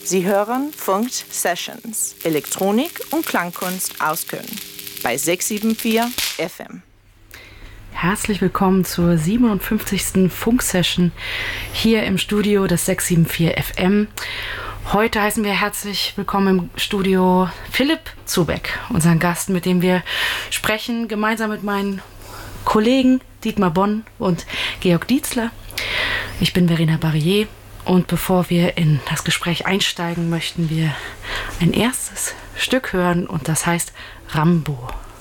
Sie hören Funkt Sessions, Elektronik und Klangkunst aus Köln bei 674 FM. Herzlich willkommen zur 57. Funk-Session hier im Studio des 674 FM. Heute heißen wir herzlich willkommen im Studio Philipp Zubeck, unseren Gast, mit dem wir sprechen, gemeinsam mit meinen Kollegen Dietmar Bonn und Georg Dietzler. Ich bin Verena Barrier und bevor wir in das Gespräch einsteigen, möchten wir ein erstes Stück hören und das heißt Rambo.